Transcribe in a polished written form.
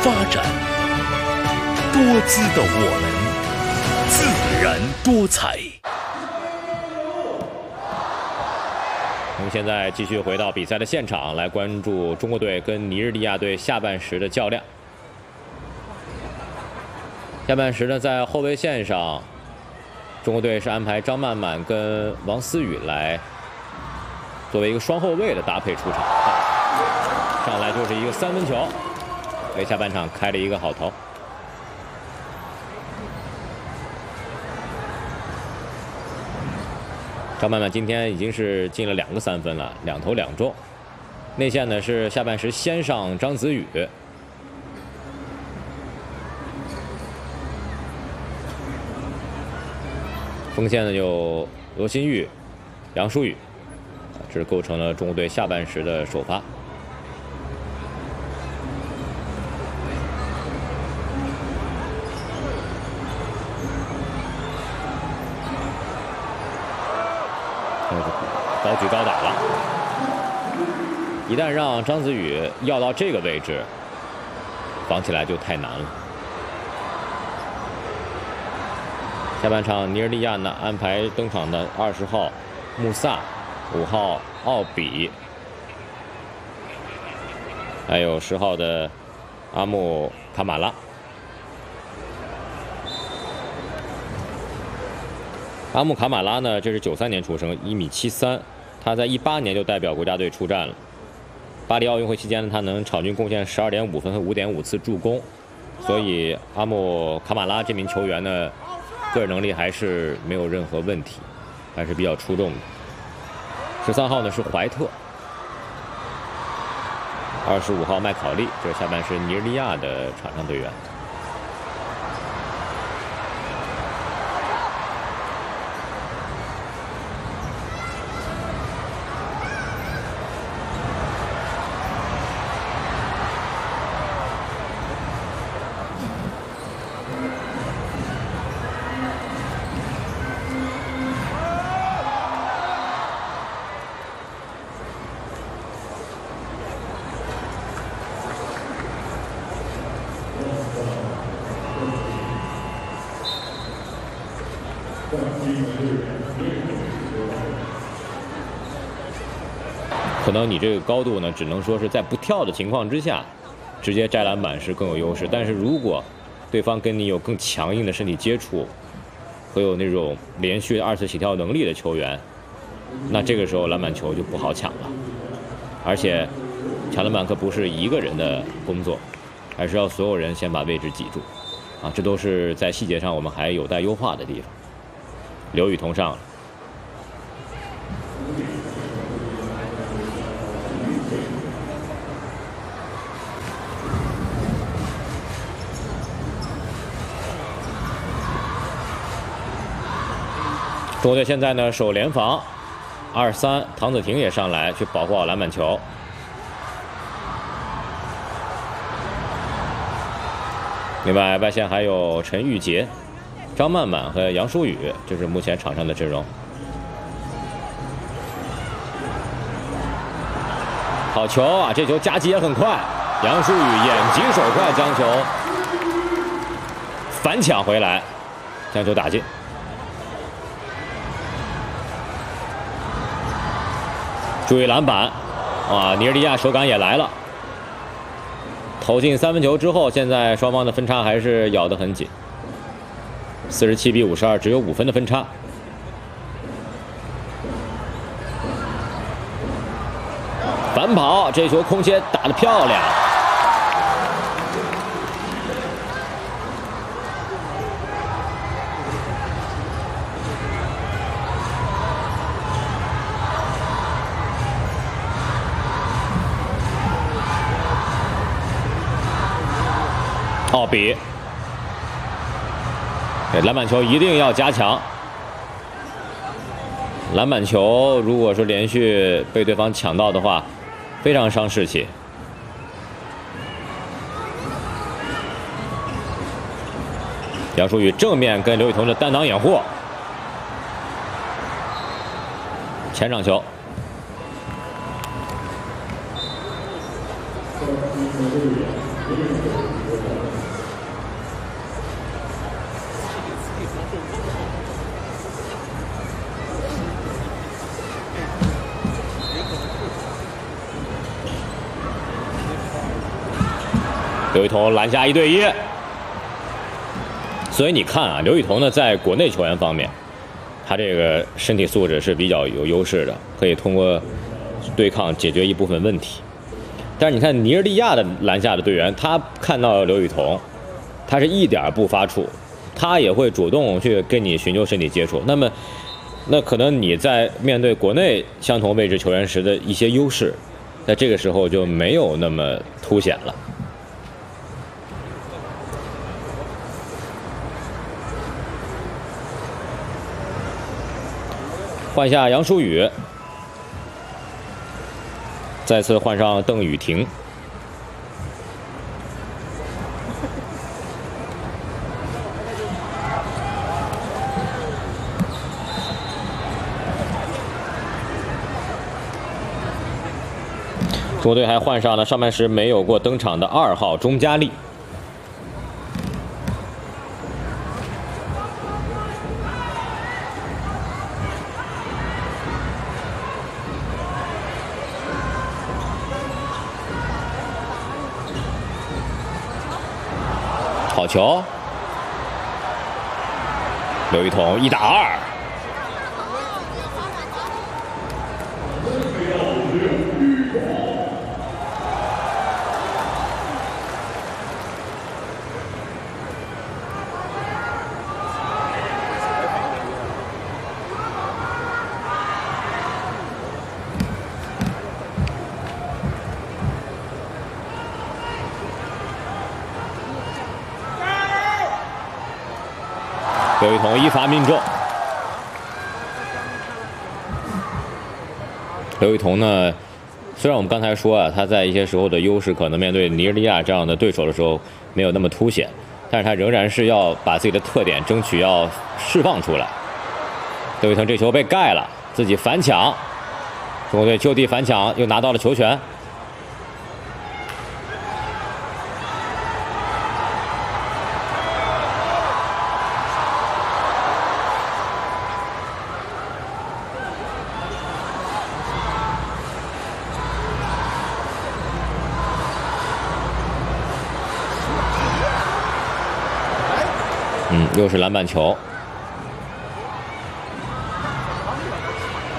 发展，多姿的我们，自然多彩。 我们现在继续回到比赛的现场，来关注中国队跟尼日利亚队下半时的较量。下半时呢，在后卫线上，中国队是安排张曼曼跟王思雨来作为一个双后卫的搭配出场。上来就是一个三分球，为下半场开了一个好头。张曼曼今天已经是进了2个3分了，2投2中。内线呢是下半时先上张子宇，锋线呢有罗新玉、杨舒宇，这是构成了中国队下半时的首发。高举高打了，一旦让张子宇要到这个位置，防起来就太难了。下半场尼日利亚呢安排登场的20号穆萨、5号奥比，还有10号的阿木卡马拉。阿木卡马拉呢，这是93年出生，1.73米，他在18年就代表国家队出战了。巴黎奥运会期间呢，他能场均贡献12.5分和5.5次助攻，所以阿木卡马拉这名球员呢，个人能力还是没有任何问题，还是比较出众的。13号呢是怀特，25号麦考利，这是下半时尼日利亚的场上队员。可能你这个高度呢，只能说是在不跳的情况之下，直接摘篮板是更有优势。但是如果对方跟你有更强硬的身体接触，和有那种连续2次起跳能力的球员，那这个时候篮板球就不好抢了。而且抢篮板可不是一个人的工作，还是要所有人先把位置挤住。啊，这都是在细节上我们还有待优化的地方。刘雨桐上了。中国队现在呢守联防，2-3，唐子婷也上来去保护好篮板球。另外外线还有陈玉洁、张曼曼和杨舒宇，这是目前场上的阵容。好球啊！这球夹击也很快，杨舒宇眼疾手快将球反抢回来，将球打进。注意篮板，啊，尼日利亚手感也来了。投进3分球之后，现在双方的分差还是咬得很紧，47比52，只有5分的分差。反跑，这球空切打得漂亮。奥比，篮板球一定要加强。篮板球如果说连续被对方抢到的话，非常伤士气。杨舒宇正面跟刘雨桐的单挡掩护，前场球。 刘雨桐拦下1对1，所以你看啊，刘雨桐呢，在国内球员方面，他这个身体素质是比较有优势的，可以通过对抗解决一部分问题。但是你看尼日利亚的篮下的队员，他看到刘雨桐，他是一点不发怵，他也会主动去跟你寻求身体接触。那可能你在面对国内相同位置球员时的一些优势，在这个时候就没有那么凸显了。换下杨舒宇，再次换上邓雨婷。中国队还换上了上半时没有过登场的2号钟佳丽。好球！刘雨桐1打2。刘雨桐1罚命中。刘雨桐呢，虽然我们刚才说啊，他在一些时候的优势可能面对尼日利亚这样的对手的时候没有那么凸显，但是他仍然是要把自己的特点争取要释放出来。刘雨桐这球被盖了，自己反抢，中国队就地反抢，又拿到了球权。又是篮板球。